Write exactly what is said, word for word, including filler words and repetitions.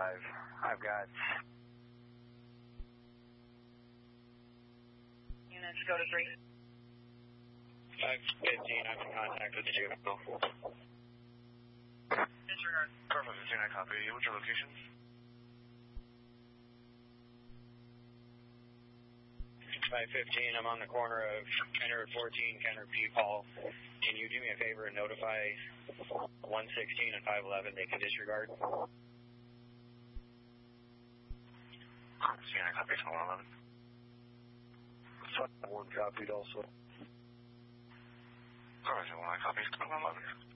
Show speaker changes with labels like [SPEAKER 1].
[SPEAKER 1] I've, I've got...
[SPEAKER 2] Units go to three.
[SPEAKER 3] five fifteen, I'm in contact with the juvenile.
[SPEAKER 2] Disregard.
[SPEAKER 4] Perfect, fifteen, I copy. What's your location?
[SPEAKER 3] five fifteen, I'm on the corner of Kenner fourteen, Kenner P. Paul. Can you do me a favor and notify one sixteen and five eleven they can disregard?
[SPEAKER 4] fifteen, I copy, one eleven.
[SPEAKER 1] One copied also.
[SPEAKER 4] Perfect, one I copy, one eleven.